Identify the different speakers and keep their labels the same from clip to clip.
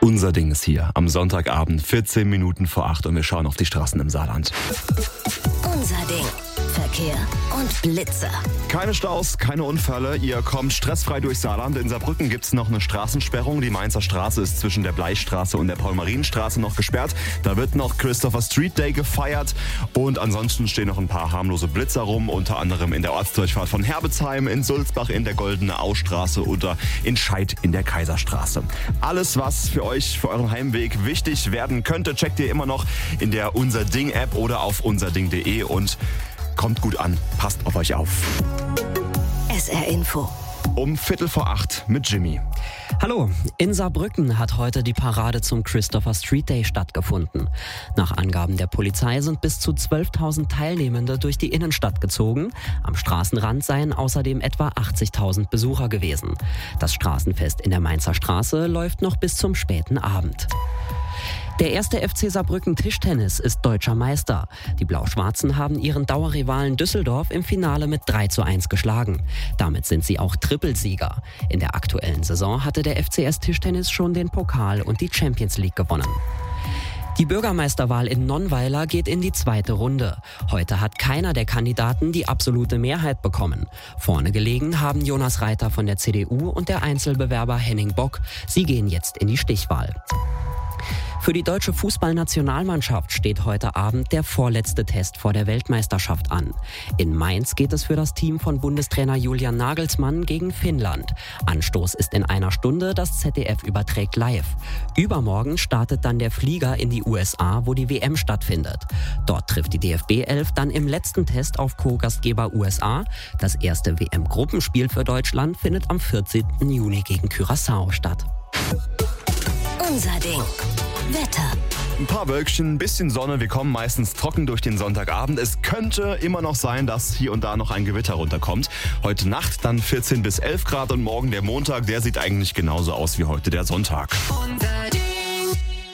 Speaker 1: Unser Ding ist hier am Sonntagabend, 14 Minuten vor 8 und wir schauen auf die Straßen im Saarland.
Speaker 2: Unser Ding. Verkehr und Blitzer.
Speaker 1: Keine Staus, keine Unfälle. Ihr kommt stressfrei durchs Saarland. In Saarbrücken gibt es noch eine Straßensperrung. Die Mainzer Straße ist zwischen der Bleichstraße und der Paul-Marien-Straße noch gesperrt. Da wird noch Christopher Street Day gefeiert. Und ansonsten stehen noch ein paar harmlose Blitzer rum. Unter anderem in der Ortsdurchfahrt von Herbetsheim, in Sulzbach in der Goldene Austraße oder in Scheid in der Kaiserstraße. Alles, was für euch, für euren Heimweg wichtig werden könnte, checkt ihr immer noch in der Unser Ding-App oder auf unserding.de und kommt gut an, passt auf euch auf.
Speaker 2: SR Info.
Speaker 1: Um 7:45 mit Jimmy.
Speaker 3: Hallo, in Saarbrücken hat heute die Parade zum Christopher Street Day stattgefunden. Nach Angaben der Polizei sind bis zu 12.000 Teilnehmende durch die Innenstadt gezogen. Am Straßenrand seien außerdem etwa 80.000 Besucher gewesen. Das Straßenfest in der Mainzer Straße läuft noch bis zum späten Abend. Der erste FC Saarbrücken Tischtennis ist deutscher Meister. Die Blau-Schwarzen haben ihren Dauerrivalen Düsseldorf im Finale mit 3:1 geschlagen. Damit sind sie auch Trippelsieger. In der aktuellen Saison hatte der FCS Tischtennis schon den Pokal und die Champions League gewonnen. Die Bürgermeisterwahl in Nonnweiler geht in die zweite Runde. Heute hat keiner der Kandidaten die absolute Mehrheit bekommen. Vorne gelegen haben Jonas Reiter von der CDU und der Einzelbewerber Henning Bock. Sie gehen jetzt in die Stichwahl. Für die deutsche Fußballnationalmannschaft steht heute Abend der vorletzte Test vor der Weltmeisterschaft an. In Mainz geht es für das Team von Bundestrainer Julian Nagelsmann gegen Finnland. Anstoß ist in einer Stunde, das ZDF überträgt live. Übermorgen startet dann der Flieger in die USA, wo die WM stattfindet. Dort trifft die DFB-11 dann im letzten Test auf Co-Gastgeber USA. Das erste WM-Gruppenspiel für Deutschland findet am 14. Juni gegen Curaçao statt.
Speaker 2: Unser Ding. Wetter.
Speaker 1: Ein paar Wölkchen, ein bisschen Sonne. Wir kommen meistens trocken durch den Sonntagabend. Es könnte immer noch sein, dass hier und da noch ein Gewitter runterkommt. Heute Nacht dann 14 bis 11 Grad und morgen der Montag, der sieht eigentlich genauso aus wie heute der Sonntag.
Speaker 2: Unser Ding.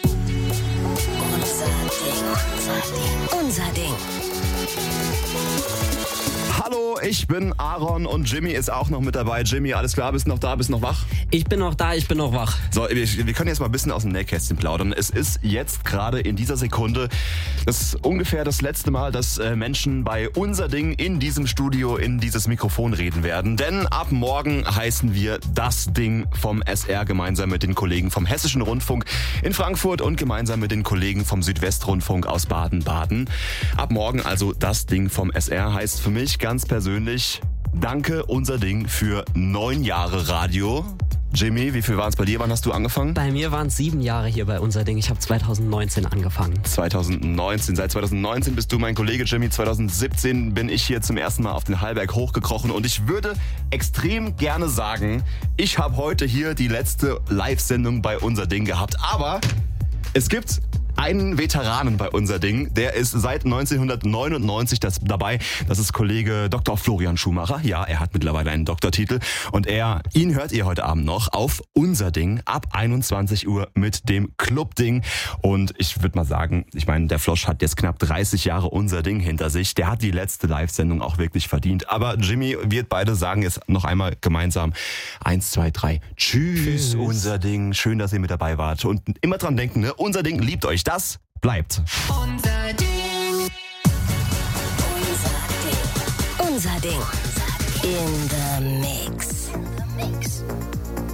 Speaker 2: Unser Ding. Unser Ding.
Speaker 1: Hallo, ich bin Aaron und Jimmy ist auch noch mit dabei. Jimmy, alles klar, bist du noch da, bist du noch wach?
Speaker 3: Ich bin noch da, ich bin noch wach.
Speaker 1: So, wir können jetzt mal ein bisschen aus dem Nähkästchen plaudern. Es ist jetzt gerade in dieser Sekunde ungefähr das letzte Mal, dass Menschen bei Unser Ding in diesem Studio in dieses Mikrofon reden werden. Denn ab morgen heißen wir Das Ding vom SR gemeinsam mit den Kollegen vom Hessischen Rundfunk in Frankfurt und gemeinsam mit den Kollegen vom Südwestrundfunk aus Baden-Baden. Ab morgen also Das Ding vom SR heißt für mich ganz persönlich danke Unser Ding für 9 Jahre Radio. Jimmy, wie viel waren es bei dir? Wann hast du angefangen?
Speaker 3: Bei mir waren es 7 Jahre hier bei Unser Ding. Ich habe 2019 angefangen.
Speaker 1: 2019. Seit 2019 bist du mein Kollege Jimmy. 2017 bin ich hier zum ersten Mal auf den Hallberg hochgekrochen. Und ich würde extrem gerne sagen, ich habe heute hier die letzte Live-Sendung bei Unser Ding gehabt. Aber es gibt einen Veteranen bei Unser Ding, der ist seit 1999 dabei. Das ist Kollege Dr. Florian Schumacher. Ja, er hat mittlerweile einen Doktortitel. Und ihn hört ihr heute Abend noch auf Unser Ding ab 21 Uhr mit dem Club-Ding. Und ich würde mal sagen, ich meine, der Flosch hat jetzt knapp 30 Jahre Unser Ding hinter sich. Der hat die letzte Live-Sendung auch wirklich verdient. Aber Jimmy, wir beide sagen jetzt noch einmal gemeinsam 1, 2, 3. Tschüss, Unser Ding. Schön, dass ihr mit dabei wart. Und immer dran denken, ne? Unser Ding liebt euch. Das bleibt.
Speaker 2: Unser Ding. Unser Ding. In the mix.